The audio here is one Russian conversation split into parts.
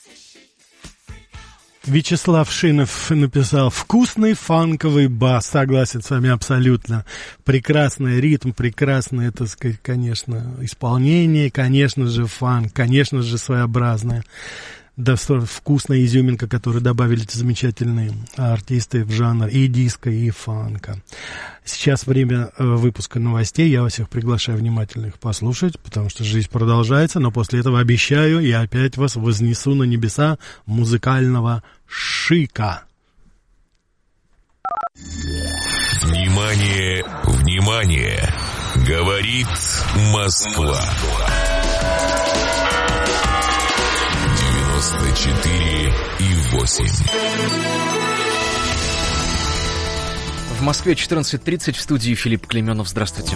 Вячеслав Шинов написал: вкусный фанковый бас. Согласен с вами абсолютно. Прекрасный ритм, прекрасное, так сказать, конечно, исполнение, конечно же, фанк, конечно же, своеобразное. Да, вкусная изюминка, которую добавили эти замечательные артисты в жанр и диска, и фанка. Сейчас время выпуска новостей. Я вас всех приглашаю внимательно их послушать, потому что жизнь продолжается. Но после этого обещаю, я опять вас вознесу на небеса музыкального шика. Внимание, внимание! Говорит Москва. 94,8. В Москве 14:30, в студии Филипп Клейменов. Здравствуйте.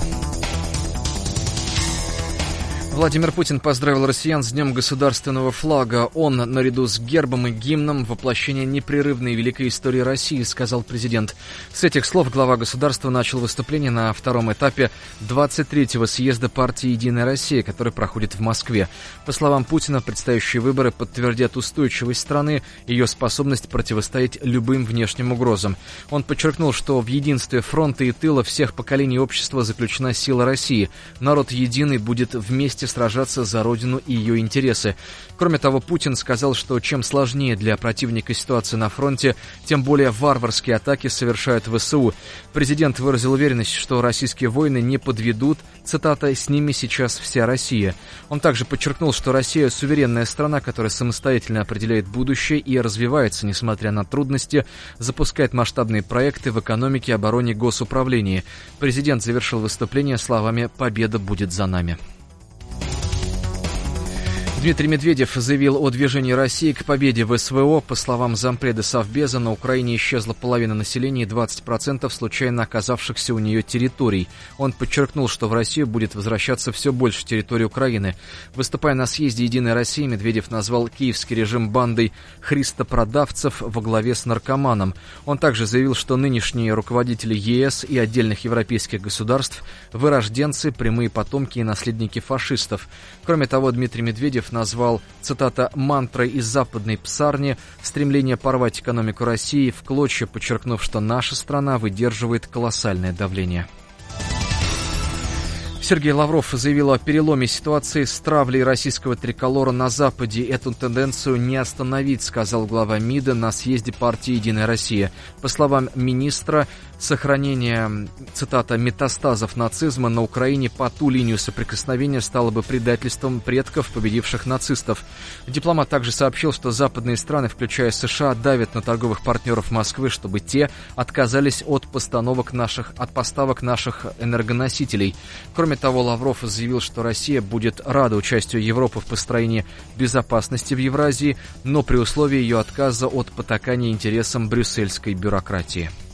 Владимир Путин поздравил россиян с Днем государственного флага. Он, наряду с гербом и гимном, воплощение непрерывной и великой истории России, сказал президент. С этих слов глава государства начал выступление на втором этапе 23-го съезда партии «Единая Россия», который проходит в Москве. По словам Путина, предстоящие выборы подтвердят устойчивость страны, ее способность противостоять любым внешним угрозам. Он подчеркнул, что в единстве фронта и тыла всех поколений общества заключена сила России. Народ единый будет вместе сражаться за родину и ее интересы. Кроме того, Путин сказал, что чем сложнее для противника ситуация на фронте, тем более варварские атаки совершают ВСУ. Президент выразил уверенность, что российские воины не подведут, цитата, «с ними сейчас вся Россия». Он также подчеркнул, что Россия суверенная страна, которая самостоятельно определяет будущее и развивается, несмотря на трудности, запускает масштабные проекты в экономике, обороне, госуправлении. Президент завершил выступление словами «Победа будет за нами». Дмитрий Медведев заявил о движении России к победе в СВО. По словам зампреда Совбеза, на Украине исчезла половина населения и 20% случайно оказавшихся у нее территорий. Он подчеркнул, что в Россию будет возвращаться все больше территорий Украины. Выступая на съезде «Единой России», Медведев назвал киевский режим бандой христопродавцев во главе с наркоманом. Он также заявил, что нынешние руководители ЕС и отдельных европейских государств – вырожденцы, прямые потомки и наследники фашистов. Кроме того, Дмитрий Медведев назвал, цитата, «мантрой из западной псарни» стремление порвать экономику России в клочья, подчеркнув, что наша страна выдерживает колоссальное давление. Сергей Лавров заявил о переломе ситуации с травлей российского триколора на Западе. Эту тенденцию не остановить, сказал глава МИДа на съезде партии «Единая Россия». По словам министра, сохранение, цитата, «метастазов нацизма на Украине по ту линию соприкосновения стало бы предательством предков победивших нацистов». Дипломат также сообщил, что западные страны, включая США, давят на торговых партнеров Москвы, чтобы те отказались от поставок наших энергоносителей. Кроме того, Лавров заявил, что Россия будет рада участию Европы в построении безопасности в Евразии, но при условии ее отказа от потакания интересам брюссельской бюрократии.